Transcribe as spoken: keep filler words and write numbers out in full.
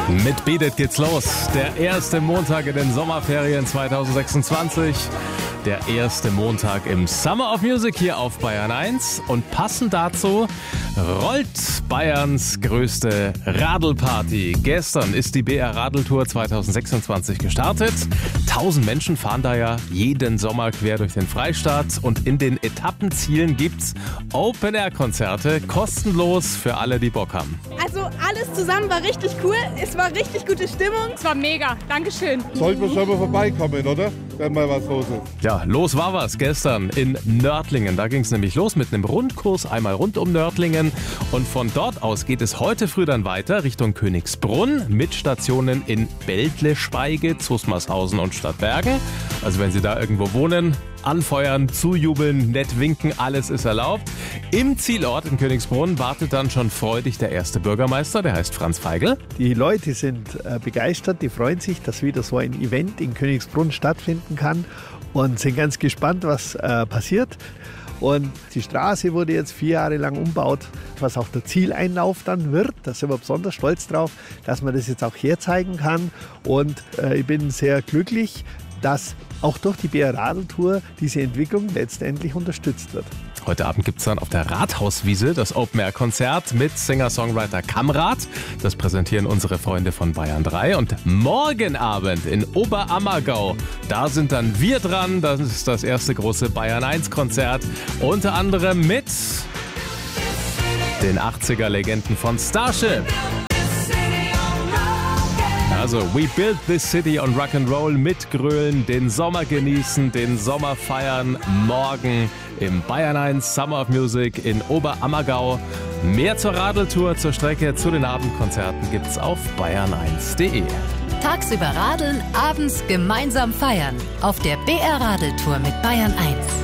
Mit Beat It geht's los. Der erste Montag in den Sommerferien zwanzig sechsundzwanzig. Der erste Montag im Summer of Music hier auf Bayern eins. Und passend dazu rollt Bayerns größte Radlparty. Gestern ist die B R Radeltour zwanzig sechsundzwanzig gestartet. Tausend Menschen fahren da ja jeden Sommer quer durch den Freistaat. Und in den Etappenzielen gibt's Open-Air-Konzerte, kostenlos für alle, die Bock haben. Also alles zusammen war richtig cool. Es war richtig gute Stimmung. Es war mega. Dankeschön. Sollten wir schon mal vorbeikommen, oder? Wenn mal was los ist. Ja, los war was gestern in Nördlingen. Da ging es nämlich los mit einem Rundkurs einmal rund um Nördlingen. Und von dort aus geht es heute früh dann weiter Richtung Königsbrunn mit Stationen in Beltle-Speige, Zusmarshausen und Stadtbergen. Also wenn Sie da irgendwo wohnen, anfeuern, zujubeln, nett winken, alles ist erlaubt. Im Zielort in Königsbrunn wartet dann schon freudig der erste Bürgermeister, der heißt Franz Feigl. Die Leute sind äh, begeistert, die freuen sich, dass wieder so ein Event in Königsbrunn stattfinden kann und sind ganz gespannt, was äh, passiert. Und die Straße wurde jetzt vier Jahre lang umgebaut, was auch der Zieleinlauf dann wird. Da sind wir besonders stolz drauf, dass man das jetzt auch herzeigen kann. Und äh, ich bin sehr glücklich, dass auch durch die B R Radeltour diese Entwicklung letztendlich unterstützt wird. Heute Abend gibt es dann auf der Rathauswiese das Open-Air-Konzert mit Singer-Songwriter Kamrat. Das präsentieren unsere Freunde von Bayern drei. Und morgen Abend in Oberammergau, da sind dann wir dran. Das ist das erste große Bayern eins Konzert. Unter anderem mit den achtziger-Legenden von Starship. Also, we build this city on Rock'n'Roll mit Grölen, den Sommer genießen, den Sommer feiern, morgen im Bayern eins Summer of Music in Oberammergau. Mehr zur Radeltour, zur Strecke, zu den Abendkonzerten gibt's auf bayern eins punkt de. Tagsüber radeln, abends gemeinsam feiern. Auf der B R Radeltour mit Bayern eins.